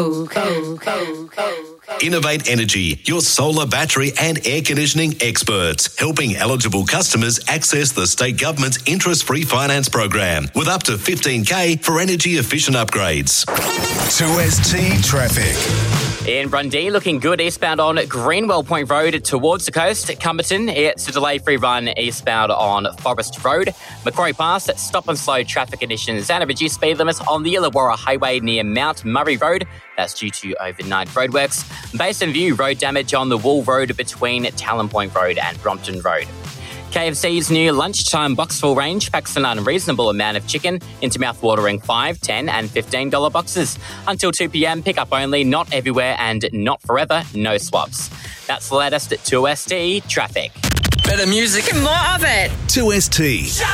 Innovate Energy, your solar, battery and air conditioning experts, helping eligible customers access the state government's interest-free finance program with up to $15,000 for energy-efficient upgrades. 2ST Traffic. In Brundee, looking good eastbound on Greenwell Point Road towards the coast. Cumberton, it's a delay-free run eastbound on Forest Road. Macquarie Pass, stop and slow traffic conditions and a reduced speed limit on the Illawarra Highway near Mount Murray Road. That's due to overnight roadworks. Basin View, road damage on the Wool Road between Talon Point Road and Brompton Road. KFC's new lunchtime boxful range packs an unreasonable amount of chicken into mouth-watering $5, $10 and $15 boxes. Until 2 p.m, pick up only, not everywhere and not forever, no swaps. That's the latest at 2ST Traffic. Better music and more of it. 2ST.